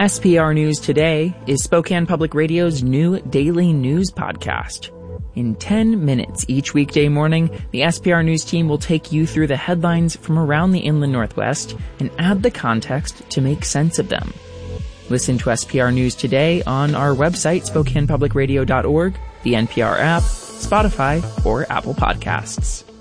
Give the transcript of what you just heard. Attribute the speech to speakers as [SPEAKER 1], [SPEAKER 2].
[SPEAKER 1] SPR News Today is Spokane Public Radio's new daily news podcast. In 10 minutes each weekday morning, the SPR News team will take you through the headlines from around the Inland Northwest and add the context to make sense of them. Listen to SPR News Today on our website, SpokanePublicRadio.org, the NPR app, Spotify, or Apple Podcasts.